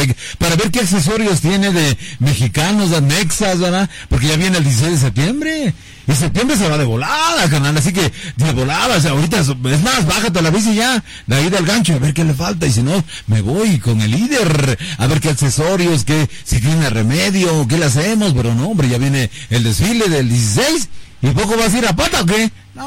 para ver qué accesorios tiene de mexicanos, de mexas, ¿verdad? Porque ya viene el 16 de septiembre. Y septiembre se va de volada, canal, así que de volada, o sea, ahorita, es más, bájate a la bici ya, de ahí del gancho, a ver qué le falta, y si no, me voy con el líder, a ver qué accesorios, si tiene remedio, qué le hacemos, pero no, hombre, ya viene el desfile del 16, ¿y poco vas a ir a pata o qué? No.